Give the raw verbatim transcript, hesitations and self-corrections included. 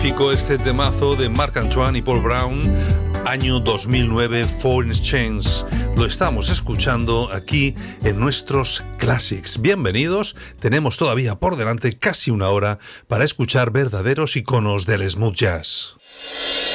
Este temazo de Marc Antoine y Paul Brown, año dos mil nueve, Foreign Exchange. Lo estamos escuchando aquí en nuestros Classics. Bienvenidos, tenemos todavía por delante casi una hora para escuchar verdaderos iconos del smooth jazz.